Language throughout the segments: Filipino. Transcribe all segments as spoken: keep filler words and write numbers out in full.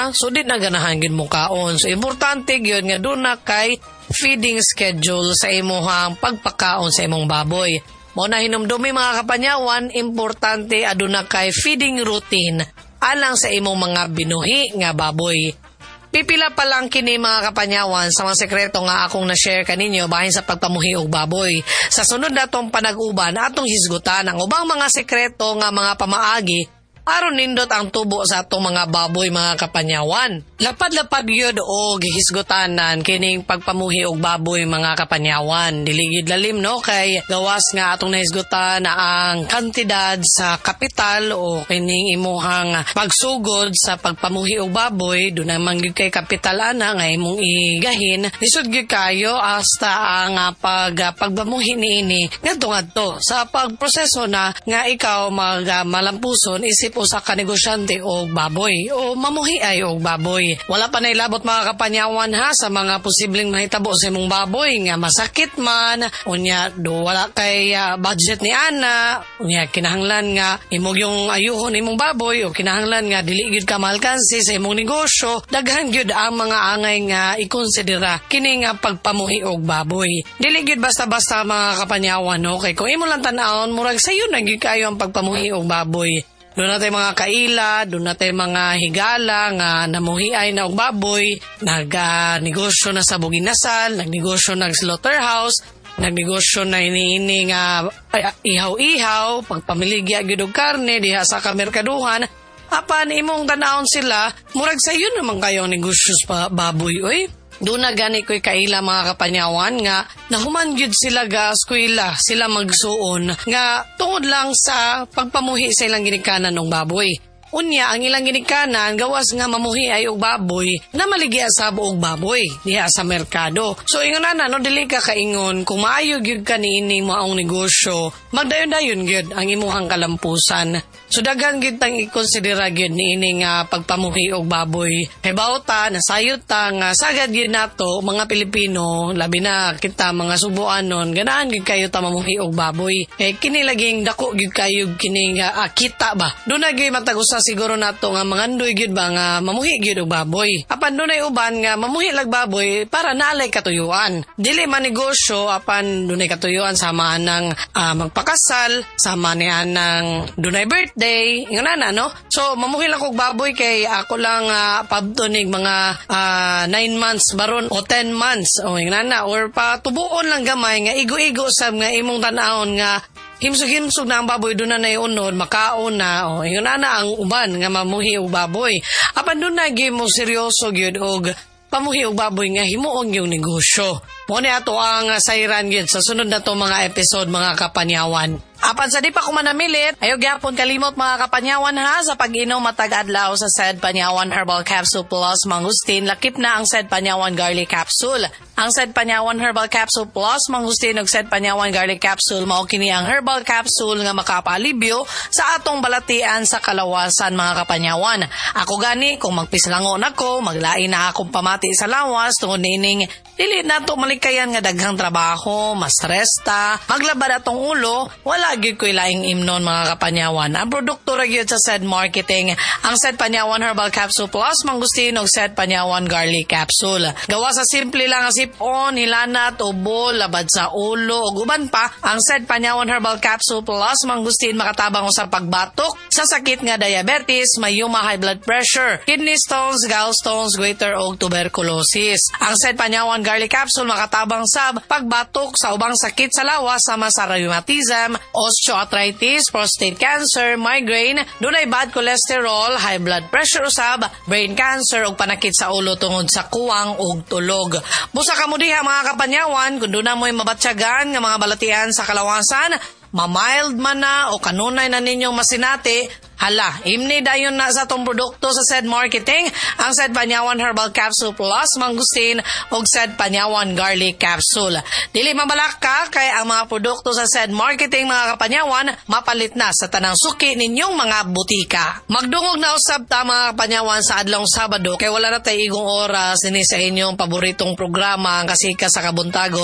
na, so di na ganahan gid mo kaon. So importante gyud nga doon na kay feeding schedule sa imuhang pagpakaon sa imong baboy. Mo na hinumdumi mga kapanyawan, importante aduna kay feeding routine alang sa imong mga binuhi nga baboy. Pipila pa lang kini mga kapanyawan sa mga sekreto nga akong na-share kaninyo bahin sa pagpamuhi og baboy. Sa sunod natong panag-uban atong hisgutan ang ubang mga sekreto nga mga pamaagi aron nindot ang tubo sa atong mga baboy mga kapanyawan. Lapad-lapad gyud og hisgutanan kining pagpamuhi og baboy mga kapanyawan. Dili gyud lalim no kay gawas nga atong nahisgutan na ang kantidad sa kapital o kining imuhang pagsugod sa pagpamuhi og baboy do naman gyud kay kapital ana nga imong igahin. Lisod gyud kayo hasta ang uh, pag uh, pagpamuhi niini ngadto-ngadto sa pagproseso na nga ikaw mag uh, malampuson isip o sa kanegosyante o baboy o mamuhi ay o baboy. Wala pa na ilabot mga kapanyawan ha sa mga posibleng mahitabo sa imong baboy nga masakit man unya do wala kay uh, budget ni ana unya kinahanglan nga imong yung ayuhon imong baboy o kinahanglan nga dili gyud ka maalkansi sa imong negosyo. Daghan gyud ang mga angay nga ikonsidera kini nga pagpamuhi og baboy. Dili gyud basta-basta mga kapanyawan no kay kung imo lang tan-awon murag sayo na gyud kayo ang pagpamuhi og baboy. Doon natin mga kaila, doon natin mga higala nga namuhiay na og baboy, nag-negosyo uh, na sa buginasal, nag-negosyo na slaughterhouse, nag-negosyo na iniini nga uh, ihaw-ihaw, pagpamiligya gyud og karne diha sa kamerkaduhan. Apan imong tan-awon sila, murag sayo naman kayo ang negosyo sa baboy oy. Doon na gani ko'y kaila mga kapanyawan nga nahuman gyud sila ga eskwela, sila magsuon nga tungod lang sa pagpamuhi sa ilang ginikanan ng baboy. Unya ang ilang ginikanan gawas nga mamuhi ay og baboy na maligya sa buog baboy diha sa merkado. So ingon na no dili ka kaingon kung maayo gyud ka niini mo ang negosyo, magdayon-dayon gyud ang imuhang kalampusan. So daghan gyud tang ikonsidera gyud niini nga pagpamuhi og baboy. Kay bawta nasayot ta nga sagad gyud nato mga Pilipino, labi na kita mga subuanon, ganahan gyud kayo ta mamuhi og baboy. Kay kini laging dako gyud kayo kini nga ah, kita ba. Do na gyud matagusa siguro nato nga mangandoy gyud ba nga mamuhi gyud og baboy. Apan dunay uban nga mamuhi lag baboy para naalay katuyuan. Dili man negosyo apan dunay katuyuan sama nang uh, magpakasal, sama niya nang dunay birthday, ingon na no. So mamuhi lang og baboy kay ako lang uh, pabtunig mga uh, nine months baron o ten months o ingon na or pa tubuon lang gamay nga igo-igo sab nga imong tan-awon nga himsog-himsog na ang baboy doon na naiunod, makaon na, o, yun na na ang uban nga mamuhi og baboy. Apan doon na gyud mo seryoso gyud og pamuhi og baboy nga himuon yung negosyo. Mo ni ato ang sayran gyud sa sunod na to mga episode mga kapanyawan. Apan sa di pa ko manamilit, ayaw gyapon kalimot mga kapanyawan ha sa pag-inom matag adlaw sa Said Panyawan Herbal Capsule Plus Mangustin, lakip na ang Said Panyawan Garlic Capsule. Ang Said Panyawan Herbal Capsule Plus Mangustin ug Said Panyawan Garlic Capsule mao kini ang herbal capsule nga makapalibyo sa atong balatian sa kalawasan mga kapanyawan. Ako gani kung magpislangon ako, maglain na akong pamati sa lawas tungod nining dili nato malikayan nga daghang trabaho, mas resta, maglabad atong ulo, wala gyud ko'y laing imnon mga kapanyawan. Ang produkto ra gyud sa Said Marketing, ang Said Panyawan Herbal Capsule Plus Mangustin ug Said Panyawan Garlic Capsule. Gawa sa simple lang nga sipon, hilanat, ubo, labad sa ulo ug uban pa, ang Said Panyawan Herbal Capsule Plus Mangustin makatabang sa pagbatok sa sakit nga diabetes, mayuma, high blood pressure, kidney stones, gallstones, goiter ug tuberculosis. Ang Said Panyawan Garlic Capsule makatabang sa pagbatok sa ubang sakit sa lawas sama sa rheumatism, osteoarthritis, prostate cancer, migraine, dunay bad cholesterol, high blood pressure usab, brain cancer ug panakit sa ulo tungod sa kuwang ug tulog. Busa kamo diha mga kapanyawan kun dunay moy mabatyagan nga mga balatian sa kalawasan, ma-mild man na o kanunay na ninyong masinati, hala, imni dayon na sa tong produkto sa Said Marketing, ang Said Panyawan Herbal Capsule Plus Mangustin ug Said Panyawan Garlic Capsule. Dili mabalaka kay ang mga produkto sa Said Marketing mga kapanyawan mapalit na sa tanang suki ninyong mga butika. Magdungog na usab ta mga kapanyawan sa adlawng Sabado kay wala na tay igong oras dinhi sa inyong paboritong programa ang kasika sa kabuntagon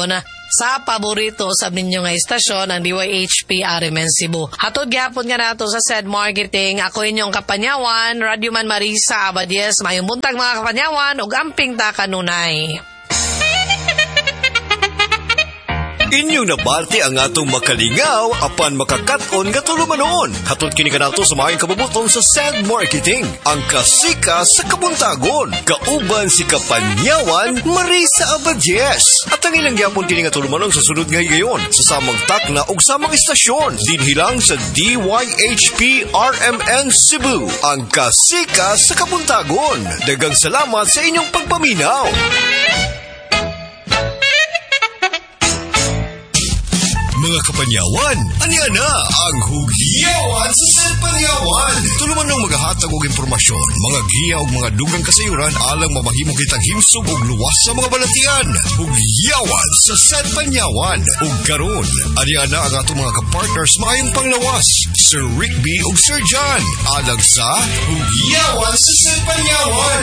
sa paborito sa ninyo nga istasyon ang D Y H P R M N Cebu. Hatod gyapon nga nato sa said marketing. Ako inyong kapanyawan, Radyoman Marisa Abadies. Mayong buntag mga kapanyawan ug amping ta kanunay. Inyong nabati ang atong makalingaw apan makakaton nga tulumanon. Hatod kini kanato sa maayong kabubuton sa S A D Marketing, ang kasika sa kabuntagon. Kauban si Kapanyawan Marisa Abadies. At ang ilang gyapon kini nga tulumanon sa sunod nga higayon sa samang takna ug samang istasyon dinhilang sa D Y H P R M N Cebu, ang kasika sa kabuntagon. Daghang salamat sa inyong pagpaminaw. Mga kapanyawan, aniya na ang Hugyawan sa S A D Panyawan. Tuluman ng maghahatag og impormasyon, mga giya ug mga dugang kasayuran alang mamahimo kitang himsog ug luwas sa mga balatian. Hugyawan sa S A D Panyawan. Ug karon, aniya na ang atong mga kapartners maayong panglawas, Sir Rickby ug Sir John, alang sa Hugyawan sa S A D Panyawan.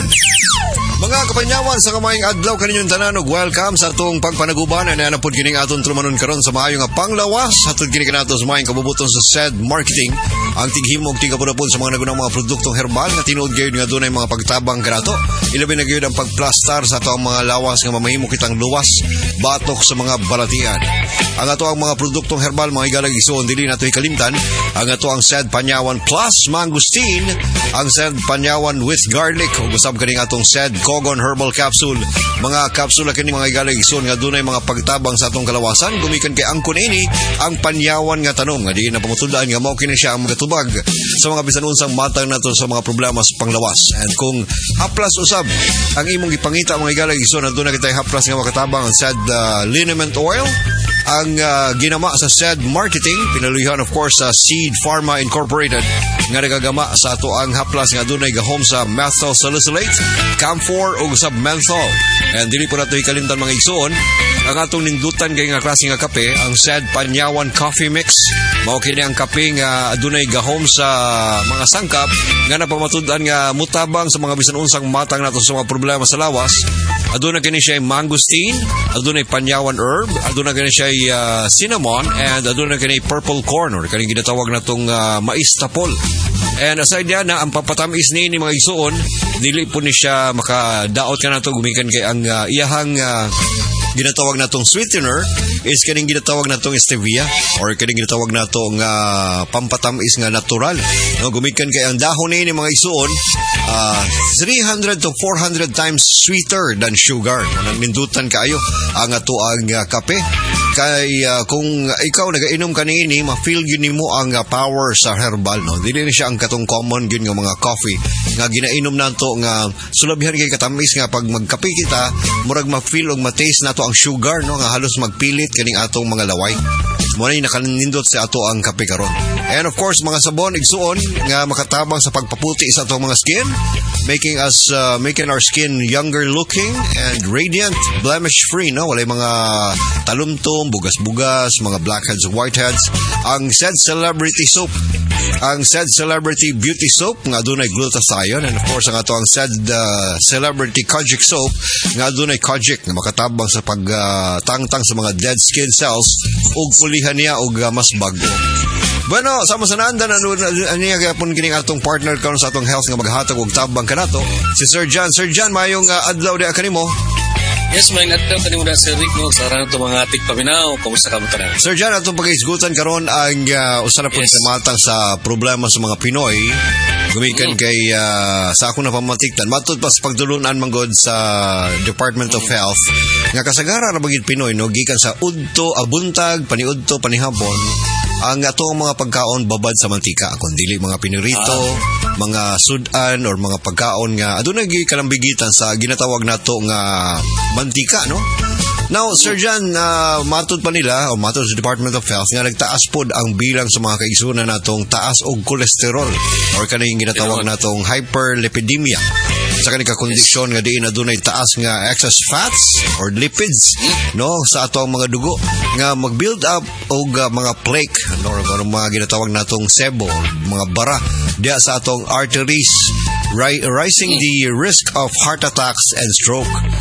Mga kapanyawan, sa kamayong adlaw kaninyong tanan ug welcome sa atong pagpanaguban. Aniya na pud kining atong tulumanon karon sa maayong nga panglawas. Hatod kini kanato sa maayong kabubuton sa S A D Marketing, ang tighimog tigapudapon sa mga nagunang mga produktong herbal nga tinuod gyud nga dunay mga pagtabang kanato. Ilabi na gyud ang pagplastar sa ato ang mga lawas nga mamahimo kitang luwas batok sa mga balatian. Ang ato ang mga produktong herbal mga igalag isuon dili nato ikalimtan ang ato ang S A D Panyawan Plus Mangustin, ang S A D Panyawan with garlic ug usab kaning atong S A D Kogon Herbal Capsule. Mga kapsula kini mga igalag isuon nga dunay mga pagtabang sa atong kalawasan gumikan kay angkon ini ang panyawan nga tanom nga di na pamutudaan nga mao kini siya ang magatubag sa mga bisan unsang matang nato sa mga problema sa panglawas. And kung haplas usab ang imong gipangita mga igalag isuon na dunay kitay haplas nga makatabang ang S A D uh, liniment oil, ang uh, ginama sa S A D Marketing, pinaluhan of course sa Seed Pharma Incorporated nga nagagama sa ato ang haplas nga dunay gahom sa methyl salicylate, camphor ug sub menthol. And dili po nato ikalimtan mga igsoon ang atong ningdutan kay nga klase nga kape, ang S A D Panyawan Coffee Mix. Mao kini ang kape nga adunay gahom sa mga sangkap nga napamatud-an nga mutabang sa mga bisan unsang matang nato sa mga problema sa lawas. Aduna kini siya mangosteen, aduna panyawan herb, aduna kini siya uh, cinnamon, and aduna kini purple corn or kani ginatawag natong uh, mais tapol. And aside diyan na ang papatamis ni ni mga isuon, dili po ni siya makadaot ka nato gumikan kay ang uh, iyahang uh, ginatawag natong sweetener is kaning ginatawag natong stevia or kaning ginatawag natong uh, pampatamis nga natural. No, gumikan kay ang dahon ni mga isuon uh, three hundred to four hundred times sweeter than sugar. Nang mindutan kaayo ang ato ang uh, kape. Kay uh, kung ikaw nagainom kanini, ma-feel yun nimo ang uh, power sa herbal, no. Dili ni siya ang katong common gyud nga mga coffee nga ginainom nato nga sulabihan kay katamis nga pag magkape kita, murag ma-feel og ma-taste nato ang sugar, no, nga halos magpilit kaning atong mga laway. Mo na nakanindot sa ato ang kape karon. And of course mga sabon igsuon nga makatabang sa pagpaputi sa atong mga skin, making us uh, making our skin younger looking and radiant, blemish free, no. Walay mga talumtom, bugas-bugas, mga blackheads ug whiteheads. Ang S A D Celebrity Soap, ang S A D Celebrity Beauty Soap nga adunay glutathione, and of course ang ato ang S A D uh, Celebrity Kojic Soap nga adunay kojic nga makatabang sa pagtangtang uh, sa mga dead skin cells ug pulihan niya og uh, mas bago. Bueno, sama sa nanda na niya kaya po kining atong partner karon sa atong health nga maghatag og tabang kanato si Sir John. Sir John, mayong uh, adlaw di kanimo. Yes, may adlaw kanimo na Sir Rick no sa ran to mga atik paminaw. Kumusta ka mo tanan? Sir John, atong pag-isgutan karon ang uh, usa na pud yes. matang sa problema sa mga Pinoy. Gumikan mm. kay uh, sa ako na pamatiktan matud pa sa pagtulunan manggod sa Department mm. of Health nga kasagara ra bagid Pinoy no gikan sa udto abuntag paniudto panihapon ang atong mga pagkaon babad sa mantika kun dili mga pinirito, ah. mga sudan or mga pagkaon nga adunay gi kalambigitan sa ginatawag nato nga mantika, no. Now, Sir John, uh, matud pa nila o matud sa Department of Health nga nagtaas pod ang bilang sa mga kaigsunan natong taas og kolesterol or kaning ginatawag natong hyperlipidemia. Sa kaning kondisyon nga diin adunay taas nga excess fats or lipids, no, sa atong mga dugo nga mag-build up og uh, mga plaque, no, or mga ginatawag natong sebo, mga bara diya sa atong arteries, ri- rising the risk of heart attacks and stroke.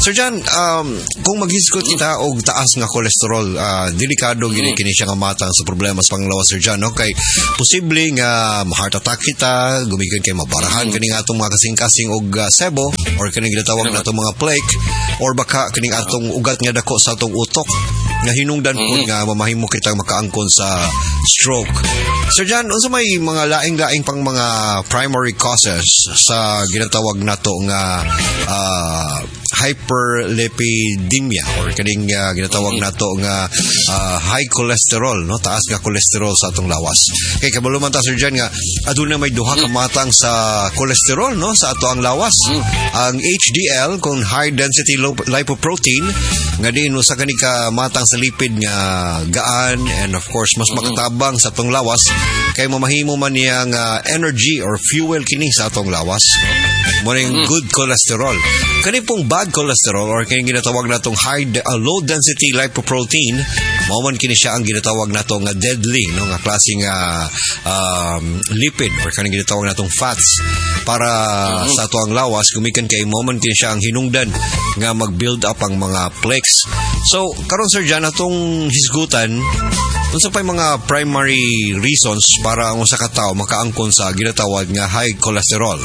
Sir John, um, kung maghisgot kita og taas nga kolesterol, uh, delikado gini kini siya nga matang sa problema sa panglawas, Sir John, no? Kay posible nga ma-heart attack kita, gumikan kay mabarahan mm. kini nga atong mga kasing-kasing og uh, sebo or kini ginatawag na atong mga plaque or baka kini atong ugat nga dako sa atong utok nga hinungdan mm. po nga mamahimo kita makaangkon sa stroke. Sir John, unsa may mga laing-laing pang mga primary causes sa ginatawag nato nga uh, hyperlipidemia or kaning uh, ginatawag nato nga uh, high cholesterol, no, taas nga cholesterol sa atong lawas. Kay kabalo man ta, Sir John, nga aduna may duha ka matang sa cholesterol, no, sa ato ang lawas. Ang H D L kung high density lipoprotein nga diin sa kani ka matang sa lipid nga gaan, and of course mas makatabang sa atong lawas kay mamahimo man niya nga energy or fuel kini sa atong lawas. Mo ning good cholesterol. Kani pong bad cholesterol or kani ginatawag natong high uh, low density lipoprotein, mao man kini siya ang ginatawag nato nga deadly, no, nga klase nga um, lipid or kani ginatawag natong fats para mm-hmm. sa ato ang lawas, gumikan kay mao man kini siya ang hinungdan nga mag-build up ang mga plaques. So karon, Sir John, atong hisgutan unsa pay mga primary reasons para ang usa ka tawo makaangkon sa ginatawag nga high cholesterol.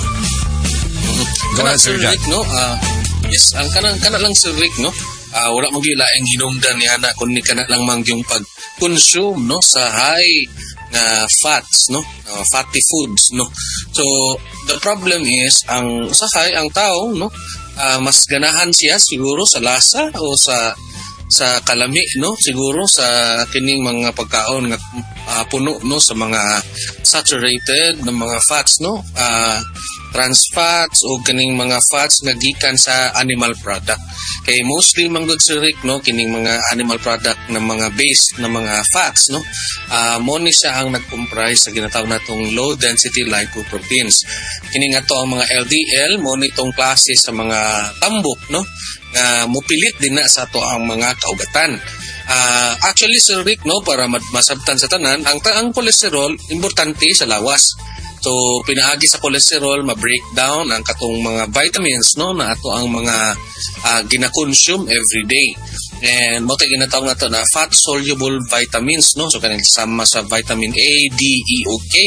Go ahead, Sir John. Rick, no? Uh, yes, ang kanang kana lang, Sir Rick, no? Uh, wala mong gila ang hinungdan ni ana kundi kana lang mang yung pag-consume, no, sa high nga fats, no, uh, fatty foods, no. So the problem is ang usahay ang tao, no, uh, mas ganahan siya siguro sa lasa o sa sa kalami, no, siguro sa kining mga pagkaon nga uh, puno, no, sa mga saturated na mga fats, no, uh, trans fats o kining mga fats nga gikan sa animal product. Kay mostly man good, Sir Rick, no, kining mga animal product na mga base na mga fats, no, uh, mo ni siya ang nag-comprise sa ginatawag natong low density lipoproteins. Kining ato ang mga L D L mo nitong klase sa mga tambok, no, nga mupilit din na sa ato ang mga kaugatan. Uh, actually, Sir Rick, no, para masabtan sa tanan, ang ang cholesterol importante sa lawas. So pinaagi sa cholesterol ma-breakdown ang katong mga vitamins, no, na ato ang mga uh, gina-consume every day. And mo tay ginatawag nato na fat soluble vitamins, no, so kanang sama sa vitamin A, D, E, o K.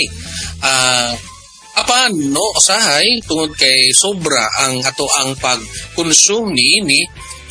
Uh, apan, no, usahay tungod kay sobra ang ato ang pag-consume niini,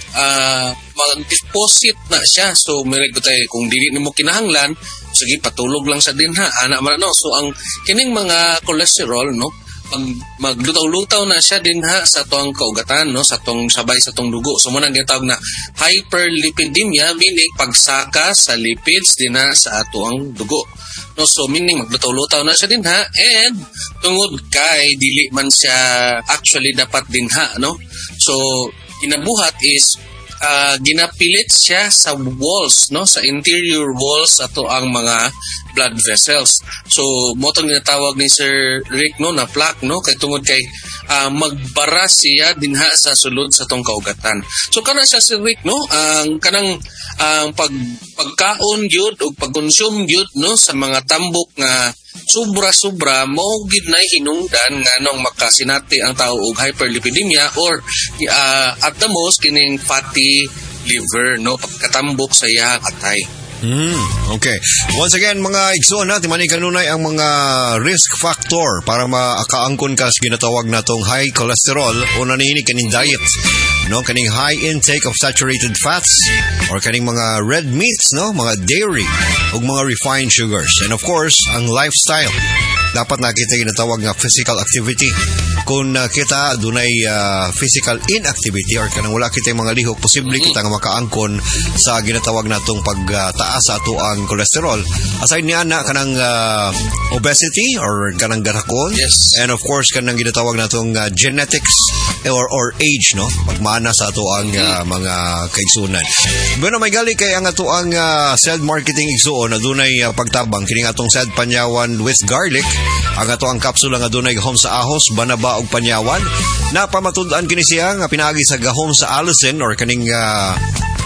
uh, mag-deposit na siya. So may tay kung dili nimo kinahanglan, sige patulog lang sa dinha ana man, no. So ang kining mga cholesterol, no, pag maglutaw-lutaw na siya dinha sa atong kaugatan, no, sa atong sabay sa atong dugo. So mo nang gitawag na hyperlipidemia, meaning pagsaka sa lipids dinha sa atong dugo, no. So meaning maglutaw-lutaw na siya dinha, and tungod kay dili man siya actually dapat dinha, no. So kinabuhat is Uh, ginapilit siya sa walls, no, sa interior walls ato ang mga blood vessels. So mo tong ginatawag ni Sir Rick, no, na plaque, no, kay tungod kay uh, magbara siya dinha sa sulod sa tong kaugatan. So kana siya, Sir Rick, no, ang kanang ang pag pagkaon gyud o pag-consume gyud, no, sa mga tambok nga sobra-sobra mao gid na hinungdan nga nung makasinati ang tao og hyperlipidemia or uh, at the most kining fatty liver, no, pagkatambok sa iyang atay. Mm, okay. Once again, mga igsoon natin, maning kanunay ang mga risk factor para makaangkon ka sa ginatawag natong high cholesterol. Una niini kaning diet, no, kaning high intake of saturated fats or kaning mga red meats, no, mga dairy ug mga refined sugars. And of course, ang lifestyle. Dapat na kita ginatawag nga physical activity. Kung uh, kita dunay uh, physical inactivity or kanang wala kita mga lihok, posible mm-hmm. kita nga makaangkon sa ginatawag natong pagtaas uh, sa ato ang cholesterol. Aside niya na kanang uh, obesity or kanang garakon, yes. And of course kanang ginatawag natong uh, genetics or or age, no, pagmana sa ato ang uh, mga kaigsunan. Bueno, may gali kay ang ato ang uh, said marketing igsuon na dunay uh, pagtabang kining atong said panyawan with garlic. Ang ato ang kapsula nga dunay gahom sa ahos, banaba ug panyawan. Napamatud-an kini siya nga pinaagi sa gahom sa allicin or kaning uh,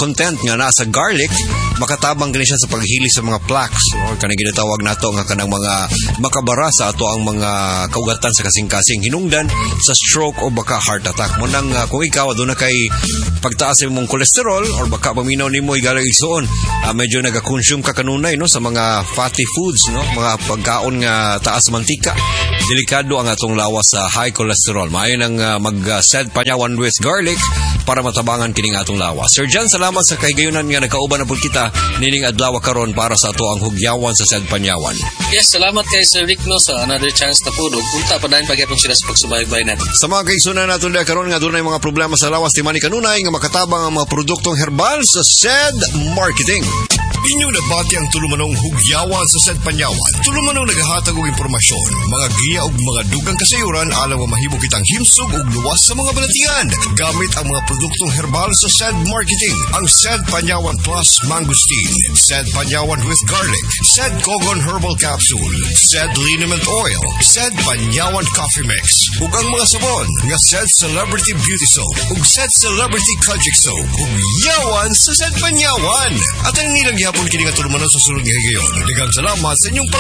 content nga nasa garlic, makatabang gani siya sa paghili sa mga plaques or kanang ginatawag nato nga kanang mga makabara sa ato ang mga kaugatan sa kasing-kasing hinungdan sa stroke o baka heart attack. Mo nang uh, kung ikaw aduna kay pagtaas sa imong cholesterol or baka paminaw nimo igala igsuon, uh, medyo naga-consume ka kanunay no sa mga fatty foods no, mga pagkaon nga taas mantika. Delikado ang atong lawas sa high cholesterol. Maayo nang uh, mag-said uh, panyawan with garlic para matabangan kining atong lawas. Sir John, salamat sa kahigayunan nga nagkauban na pud kita nining adlaw karon para sa ato ang hugyawan sa said panyawan. Yes, salamat kay Sir Rick no sa another chance na po. Punta pa dahil pagyapon sila sa pagsubaybay natin. Sa mga kaigsunan natin dahil karon nga doon ay mga problema sa lawas timani kanunay nga makatabang ang mga produktong herbal sa said marketing. Inyong nabati ang tulumanong hugyawan sa said panyawan. Tulumanong naghahatag og impormasyon, mga giya ug mga dugang kasayuran alang mamahimo kitang himsog ug luwas sa mga balatian. Gamit ang mga produktong herbal sa said marketing. Ang said panyawan plus mangosteen, said panyawan with garlic, said kogon herbal capsule, said liniment oil, said panyawan coffee mix, ug ang mga sabon nga said celebrity beauty soap ug said celebrity kojic soap. Hugyawan sa said panyawan. At ang nilang gihapon kini nga tulumanon sa sulod nga higayon. Daghang salamat sa inyong pag